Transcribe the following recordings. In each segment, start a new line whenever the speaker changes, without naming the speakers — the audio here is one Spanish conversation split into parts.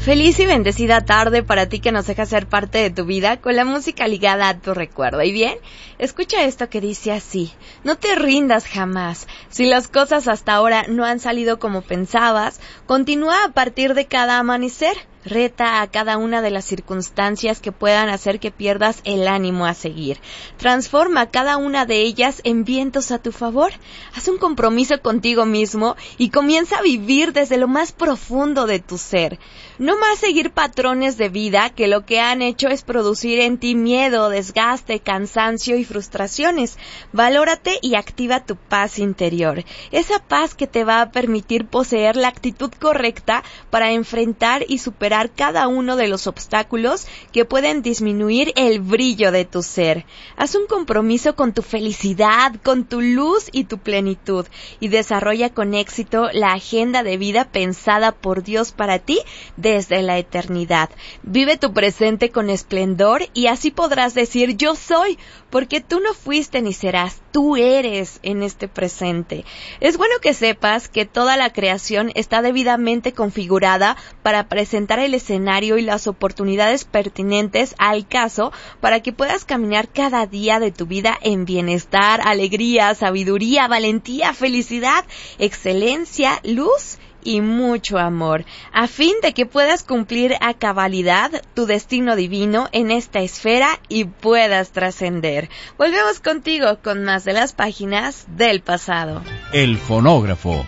Feliz y bendecida tarde para ti que nos deja ser parte de tu vida con la música ligada a tu recuerdo. Y bien, escucha esto que dice así: no te rindas jamás. Si las cosas hasta ahora no han salido como pensabas, continúa a partir de cada amanecer. Reta a cada una de las circunstancias que puedan hacer que pierdas el ánimo a seguir. Transforma cada una de ellas en vientos a tu favor. Haz un compromiso contigo mismo y comienza a vivir desde lo más profundo de tu ser. No más seguir patrones de vida que lo que han hecho es producir en ti miedo, desgaste, cansancio y frustraciones. Valórate y activa tu paz interior. Esa paz que te va a permitir poseer la actitud correcta para enfrentar y superar cada uno de los obstáculos que pueden disminuir el brillo de tu ser. Haz un compromiso con tu felicidad, con tu luz y tu plenitud, y desarrolla con éxito la agenda de vida pensada por Dios para ti desde la eternidad. Vive tu presente con esplendor y así podrás decir: yo soy, porque tú no fuiste ni serás, tú eres en este presente. Es bueno que sepas que toda la creación está debidamente configurada para presentar el escenario y las oportunidades pertinentes al caso para que puedas caminar cada día de tu vida en bienestar, alegría, sabiduría, valentía, felicidad, excelencia, luz y mucho amor, a fin de que puedas cumplir a cabalidad tu destino divino en esta esfera y puedas trascender. Volvemos contigo con más de las páginas del pasado.
El fonógrafo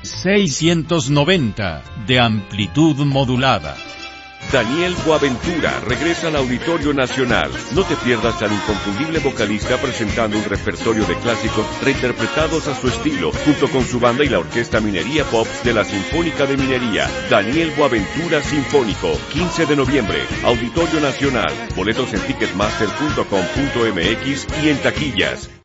690 de amplitud modulada.
Daniel Boaventura regresa al Auditorio Nacional. No te pierdas al inconfundible vocalista presentando un repertorio de clásicos reinterpretados a su estilo, junto con su banda y la Orquesta Minería Pops de la Sinfónica de Minería. Daniel Boaventura Sinfónico, 15 de noviembre, Auditorio Nacional. Boletos en ticketmaster.com.mx y en taquillas.